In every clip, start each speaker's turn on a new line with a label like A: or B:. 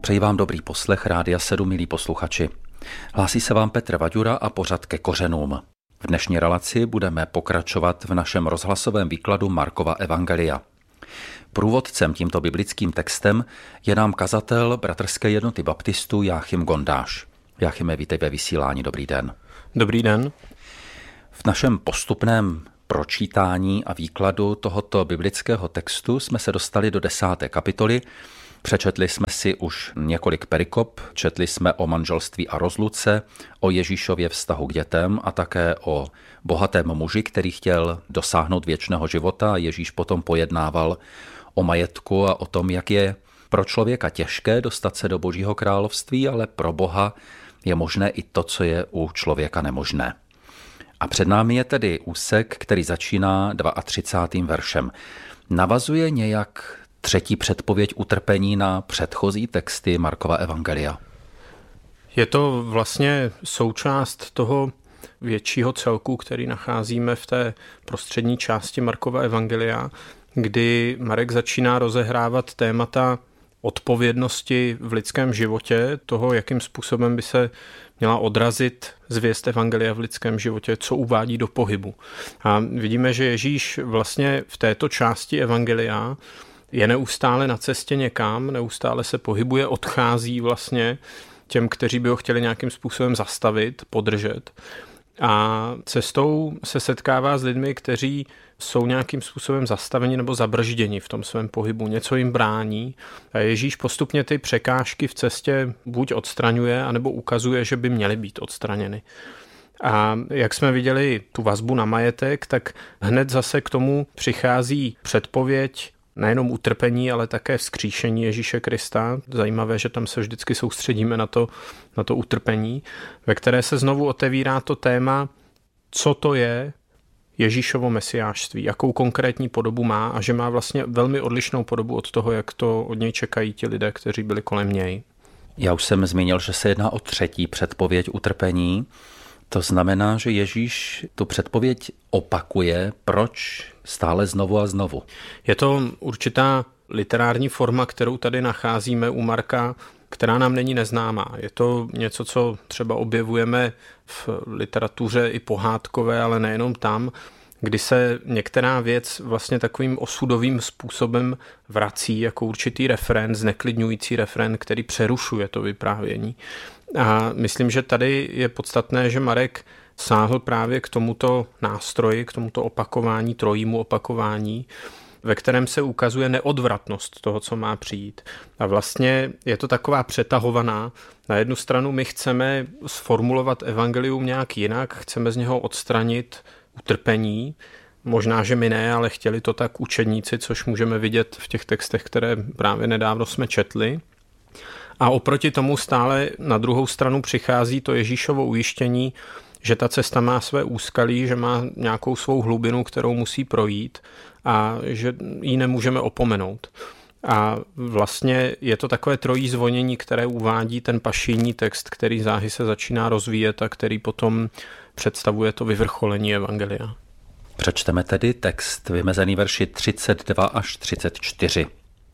A: Přeji vám dobrý poslech Rádia 7, milí posluchači. Hlásí se vám Petr Vaďura a pořad Ke kořenům. V dnešní relaci budeme pokračovat v našem rozhlasovém výkladu Markova evangelia. Průvodcem tímto biblickým textem je nám kazatel Bratrské jednoty baptistů Jáchym Gondáš. Jáchyme, vítej ve vysílání, dobrý den.
B: Dobrý den.
A: V našem postupném pročítání a výkladu tohoto biblického textu jsme se dostali do 10. kapitoly. Přečetli jsme si už několik perikop, četli jsme o manželství a rozluce, o Ježíšově vztahu k dětem a také o bohatém muži, který chtěl dosáhnout věčného života. Ježíš potom pojednával o majetku a o tom, jak je pro člověka těžké dostat se do Božího království, ale pro Boha je možné i to, co je u člověka nemožné. A před námi je tedy úsek, který začíná 32. veršem. Navazuje nějak třetí předpověď utrpení na předchozí texty Markova evangelia?
B: Je to vlastně součást toho většího celku, který nacházíme v té prostřední části Markova evangelia, kdy Marek začíná rozehrávat témata odpovědnosti v lidském životě, toho, jakým způsobem by se měla odrazit zvěst evangelia v lidském životě, co uvádí do pohybu. A vidíme, že Ježíš vlastně v této části evangelia je neustále na cestě někam, neustále se pohybuje, odchází vlastně těm, kteří by ho chtěli nějakým způsobem zastavit, podržet. A cestou se setkává s lidmi, kteří jsou nějakým způsobem zastaveni nebo zabržděni v tom svém pohybu, něco jim brání. A Ježíš postupně ty překážky v cestě buď odstraňuje, anebo ukazuje, že by měly být odstraněny. A jak jsme viděli tu vazbu na majetek, tak hned zase k tomu přichází předpověď nejenom utrpení, ale také vzkříšení Ježíše Krista. Zajímavé, že tam se vždycky soustředíme na to utrpení, ve které se znovu otevírá to téma, co to je Ježíšovo mesiášství, jakou konkrétní podobu má a že má vlastně velmi odlišnou podobu od toho, jak to od něj čekají ti lidé, kteří byli kolem něj.
A: Já už jsem zmínil, že se jedná o třetí předpověď utrpení. To znamená, že Ježíš tu předpověď opakuje. Proč stále znovu a znovu?
B: Je to určitá literární forma, kterou tady nacházíme u Marka, která nám není neznámá. Je to něco, co třeba objevujeme v literatuře i pohádkové, ale nejenom tam, kdy se některá věc vlastně takovým osudovým způsobem vrací jako určitý refrén, zneklidňující refrén, který přerušuje to vyprávění. A myslím, že tady je podstatné, že Marek sáhl právě k tomuto nástroji, k tomuto opakování, trojímu opakování, ve kterém se ukazuje neodvratnost toho, co má přijít. A vlastně je to taková přetahovaná. Na jednu stranu my chceme sformulovat evangelium nějak jinak, chceme z něho odstranit utrpení. Možná, že my ne, ale chtěli to tak učedníci, což můžeme vidět v těch textech, které právě nedávno jsme četli. A oproti tomu stále na druhou stranu přichází to Ježíšovo ujištění, že ta cesta má své úskalí, že má nějakou svou hlubinu, kterou musí projít a že ji nemůžeme opomenout. A vlastně je to takové trojí zvonění, které uvádí ten pašijní text, který záhy se začíná rozvíjet a který potom představuje to vyvrcholení evangelia.
A: Přečteme tedy text vymezený verši 32 až 34.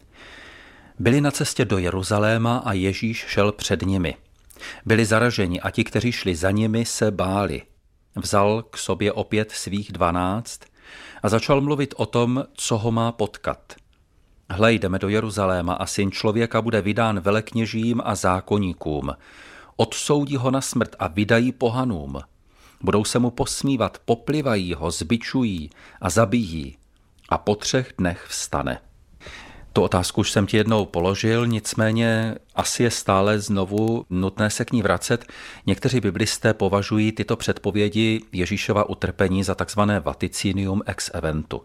A: Byli na cestě do Jeruzaléma a Ježíš šel před nimi. Byli zaraženi a ti, kteří šli za nimi, se báli. Vzal k sobě opět svých 12 a začal mluvit o tom, co ho má potkat. Hle, jdeme do Jeruzaléma a Syn člověka bude vydán velekněžím a zákoníkům. Odsoudí ho na smrt a vydají pohanům. Budou se mu posmívat, poplivají ho, zbičují a zabijí. A po 3 dnech vstane. Tu otázku už jsem ti jednou položil, nicméně asi je stále znovu nutné se k ní vracet. Někteří biblisté považují tyto předpovědi Ježíšova utrpení za takzvané vaticinium ex eventu.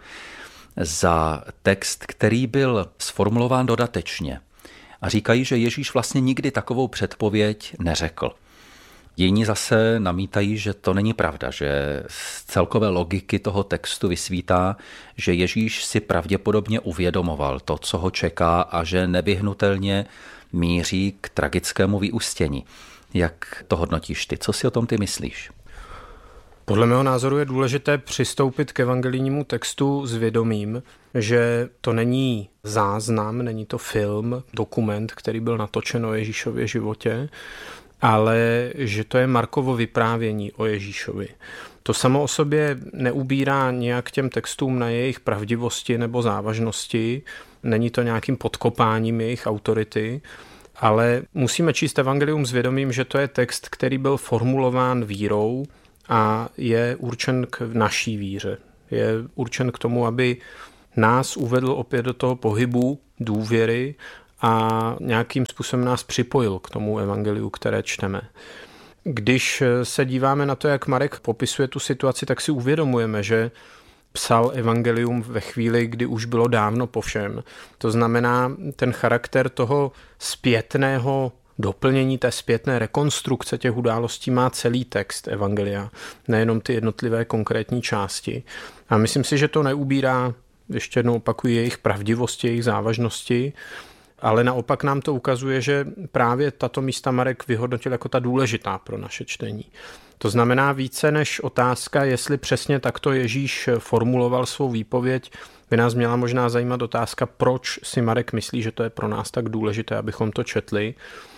A: Za text, který byl sformulován dodatečně. A říkají, že Ježíš vlastně nikdy takovou předpověď neřekl. Jiní zase namítají, že to není pravda, že z celkové logiky toho textu vysvítá, že Ježíš si pravděpodobně uvědomoval to, co ho čeká a že nevyhnutelně míří k tragickému vyústění. Jak to hodnotíš ty? Co si o tom ty myslíš?
B: Podle mého názoru je důležité přistoupit k evangelijnímu textu s vědomím, že to není záznam, není to film, dokument, který byl natočen o Ježíšově životě, ale že to je Markovo vyprávění o Ježíšovi. To samo o sobě neubírá nějak těm textům na jejich pravdivosti nebo závažnosti, není to nějakým podkopáním jejich autority, ale musíme číst evangelium s vědomím, že to je text, který byl formulován vírou a je určen k naší víře. Je určen k tomu, aby nás uvedl opět do toho pohybu důvěry a nějakým způsobem nás připojil k tomu evangeliu, které čteme. Když se díváme na to, jak Marek popisuje tu situaci, tak si uvědomujeme, že psal evangelium ve chvíli, kdy už bylo dávno po všem. To znamená, ten charakter toho zpětného doplnění, té zpětné rekonstrukce těch událostí má celý text evangelia, nejenom ty jednotlivé konkrétní části. A myslím si, že to neubírá, ještě jednou opakuji, jejich pravdivosti, jejich závažnosti, ale naopak nám to ukazuje, že právě tato místa Marek vyhodnotil jako ta důležitá pro naše čtení. To znamená více než otázka, jestli přesně takto Ježíš formuloval svou výpověď, by nás měla možná zajímat otázka, proč si Marek myslí, že to je pro nás tak důležité, abychom to četli.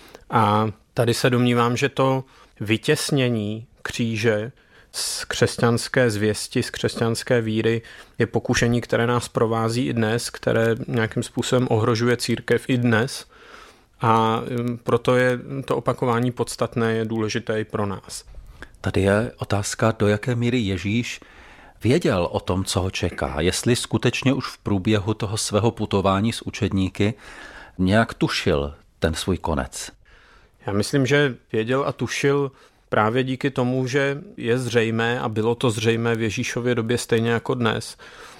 B: A tady se domnívám, že to vytěsnění kříže z křesťanské zvěsti, z křesťanské víry je pokušení, které nás provází i dnes, které nějakým způsobem ohrožuje církev i dnes. A proto je to opakování podstatné, je důležité i pro nás.
A: Tady je otázka, do jaké míry Ježíš věděl o tom, co ho čeká. Jestli skutečně už v průběhu toho svého putování s učedníky nějak tušil ten svůj konec.
B: Já myslím, že věděl a tušil právě díky tomu, že je zřejmé, a bylo to zřejmé v Ježíšově době stejně jako dnes,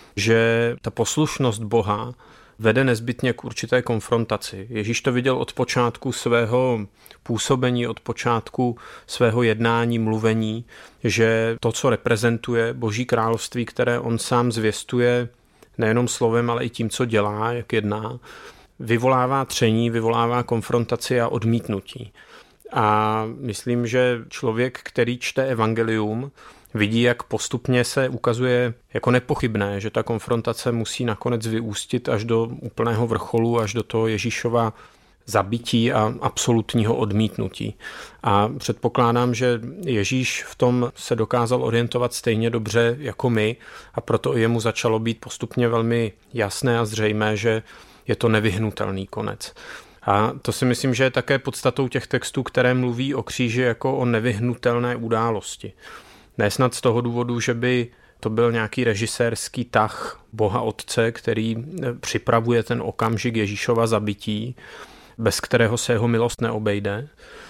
B: že ta poslušnost Boha vede nezbytně k určité konfrontaci. Ježíš to viděl od počátku svého působení, od počátku svého jednání, mluvení, že to, co reprezentuje Boží království, které on sám zvěstuje nejenom slovem, ale i tím, co dělá, jak jedná, vyvolává tření, vyvolává konfrontaci a odmítnutí. A myslím, že člověk, který čte evangelium, vidí, jak postupně se ukazuje jako nepochybné, že ta konfrontace musí nakonec vyústit až do úplného vrcholu, až do toho Ježíšova zabití a absolutního odmítnutí. A předpokládám, že Ježíš v tom se dokázal orientovat stejně dobře jako my a proto jemu začalo být postupně velmi jasné a zřejmé, že je to nevyhnutelný konec. A to si myslím, že je také podstatou těch textů, které mluví o kříži jako o nevyhnutelné události. Ne snad z toho důvodu, že by to byl nějaký režisérský tah Boha Otce, který připravuje ten okamžik Ježíšova zabití, bez kterého se jeho milost neobejde,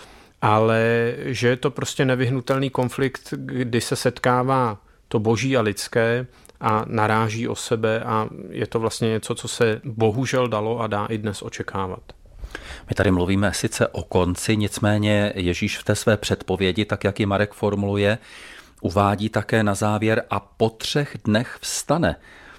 B: ale že je to prostě nevyhnutelný konflikt, kdy se setkává to boží a lidské a naráží o sebe a je to vlastně něco, co se bohužel dalo a dá i dnes očekávat.
A: My tady mluvíme sice o konci, nicméně Ježíš v té své předpovědi, tak jak ji Marek formuluje, uvádí také na závěr a po 3 dnech vstane.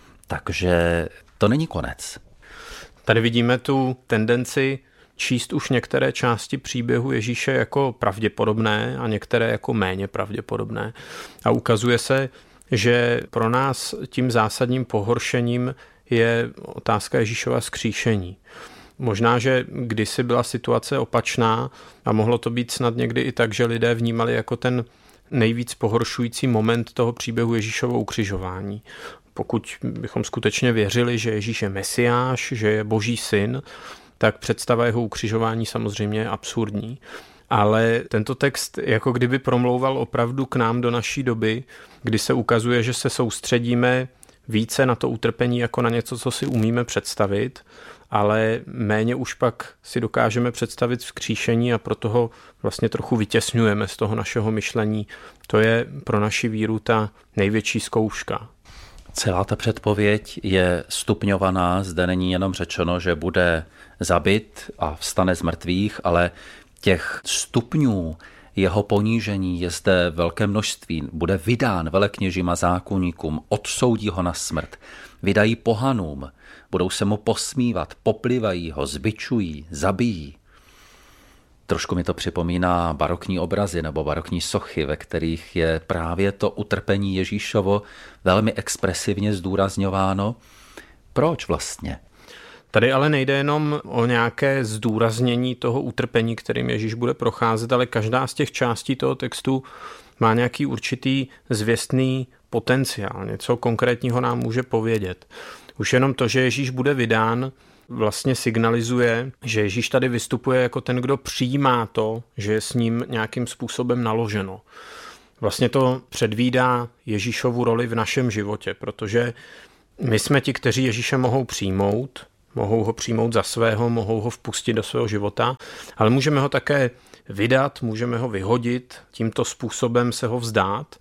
A: Takže to není konec.
B: Tady vidíme tu tendenci číst už některé části příběhu Ježíše jako pravděpodobné a některé jako méně pravděpodobné. A ukazuje se, že pro nás tím zásadním pohoršením je otázka Ježíšova vzkříšení. Možná, že kdysi byla situace opačná a mohlo to být snad někdy i tak, že lidé vnímali jako ten nejvíc pohoršující moment toho příběhu Ježíšova ukřižování. Pokud bychom skutečně věřili, že Ježíš je Mesiáš, že je Boží syn, tak představa jeho ukřižování samozřejmě je absurdní. Ale tento text jako kdyby promlouval opravdu k nám do naší doby, kdy se ukazuje, že se soustředíme více na to utrpení jako na něco, co si umíme představit, ale méně už pak si dokážeme představit vzkříšení a proto ho vlastně trochu vytěsňujeme z toho našeho myšlení. To je pro naši víru ta největší zkouška.
A: Celá ta předpověď je stupňovaná, zde není jenom řečeno, že bude zabit a vstane z mrtvých, ale těch stupňů jeho ponížení je zde velké množství. Bude vydán velekněžím a zákonníkům, odsoudí ho na smrt, vydají pohanům, budou se mu posmívat, poplivají ho, zbičují, zabijí. Trošku mi to připomíná barokní obrazy nebo barokní sochy, ve kterých je právě to utrpení Ježíšovo velmi expresivně zdůrazňováno. Proč vlastně?
B: Tady ale nejde jenom o nějaké zdůraznění toho utrpení, kterým Ježíš bude procházet, ale každá z těch částí toho textu má nějaký určitý zvěstný potenciál, něco konkrétního nám může povědět. Už jenom to, že Ježíš bude vydán, vlastně signalizuje, že Ježíš tady vystupuje jako ten, kdo přijímá to, že je s ním nějakým způsobem naloženo. Vlastně to předvídá Ježíšovu roli v našem životě, protože my jsme ti, kteří Ježíše mohou ho přijmout za svého, mohou ho vpustit do svého života, ale můžeme ho také vydat, můžeme ho vyhodit, tímto způsobem se ho vzdát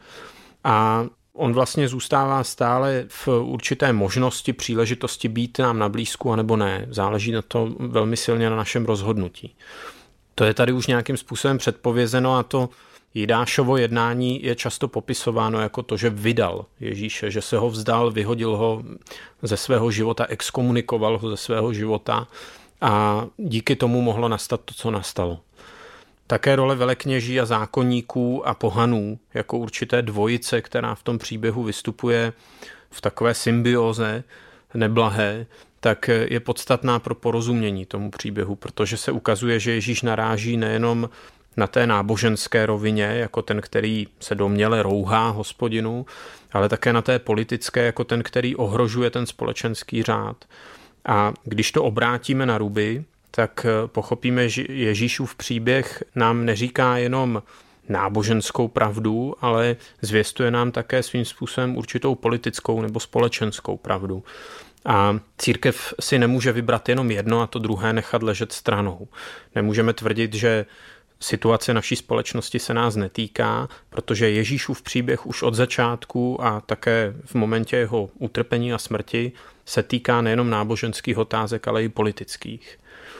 B: a on vlastně zůstává stále v určité možnosti, příležitosti být nám na blízku, anebo ne. Záleží na to velmi silně na našem rozhodnutí. To je tady už nějakým způsobem předpovězeno a to Jidášovo jednání je často popisováno jako to, že vydal Ježíše, že se ho vzdal, vyhodil ho ze svého života, exkomunikoval ho ze svého života a díky tomu mohlo nastat to, co nastalo. Také role velekněží a zákonníků a pohanů jako určité dvojice, která v tom příběhu vystupuje v takové symbioze neblahé, tak je podstatná pro porozumění tomu příběhu, protože se ukazuje, že Ježíš naráží nejenom na té náboženské rovině, jako ten, který se domněle rouhá Hospodinu, ale také na té politické, jako ten, který ohrožuje ten společenský řád. A když to obrátíme na ruby, tak pochopíme, že Ježíšův příběh nám neříká jenom náboženskou pravdu, ale zvěstuje nám také svým způsobem určitou politickou nebo společenskou pravdu. A církev si nemůže vybrat jenom jedno a to druhé nechat ležet stranou. Nemůžeme tvrdit, že situace naší společnosti se nás netýká, protože Ježíšův příběh už od začátku a také v momentě jeho utrpení a smrti se týká nejenom náboženských otázek, ale i politických.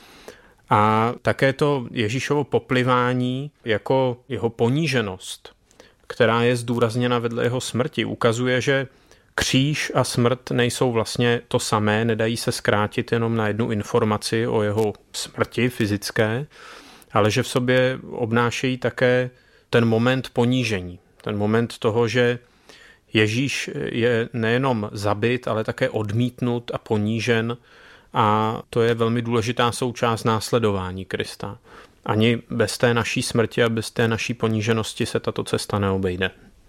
B: A také to Ježíšovo poplivání jako jeho poníženost, která je zdůrazněna vedle jeho smrti, ukazuje, že kříž a smrt nejsou vlastně to samé, nedají se zkrátit jenom na jednu informaci o jeho smrti fyzické, ale že v sobě obnášejí také ten moment ponížení, ten moment toho, že Ježíš je nejenom zabit, ale také odmítnut a ponížen a to je velmi důležitá součást následování Krista. Ani bez té naší smrti a bez té naší poníženosti se tato cesta neobejde.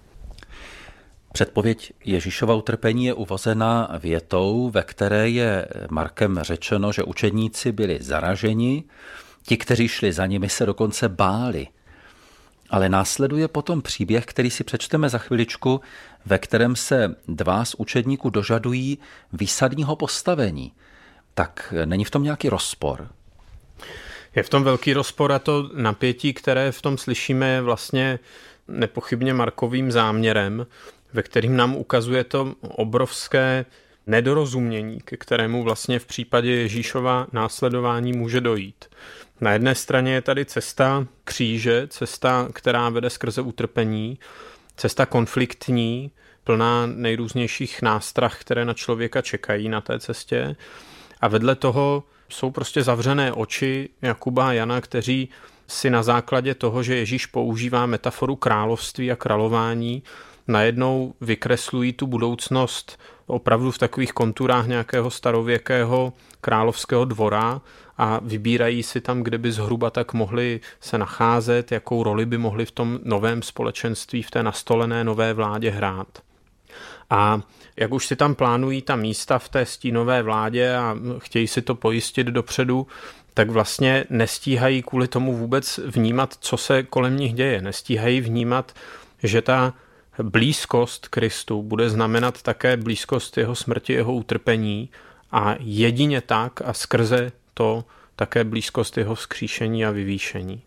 A: Předpověď Ježíšova utrpení je uvozena větou, ve které je Markem řečeno, že učedníci byli zaraženi, ti, kteří šli za nimi, se dokonce báli. Ale následuje potom příběh, který si přečteme za chviličku, ve kterém se dva z učedníků dožadují výsadního postavení. Tak není v tom nějaký rozpor?
B: Je v tom velký rozpor a to napětí, které v tom slyšíme, je vlastně nepochybně Markovým záměrem, ve kterým nám ukazuje to obrovské nedorozumění, ke kterému vlastně v případě Ježíšova následování může dojít. Na jedné straně je tady cesta kříže, cesta, která vede skrze utrpení, cesta konfliktní, plná nejrůznějších nástrah, které na člověka čekají na té cestě. A vedle toho jsou prostě zavřené oči Jakuba a Jana, kteří si na základě toho, že Ježíš používá metaforu království a králování, najednou vykreslují tu budoucnost opravdu v takových konturách nějakého starověkého královského dvora a vybírají si tam, kde by zhruba tak mohli se nacházet, jakou roli by mohli v tom novém společenství, v té nastolené nové vládě hrát. A jak už si tam plánují ta místa v té stínové vládě a chtějí si to pojistit dopředu, tak vlastně nestíhají kvůli tomu vůbec vnímat, co se kolem nich děje. Nestíhají vnímat, že ta blízkost Kristu bude znamenat také blízkost jeho smrti, jeho utrpení a jedině tak a skrze to také blízkost jeho vzkříšení a vyvýšení.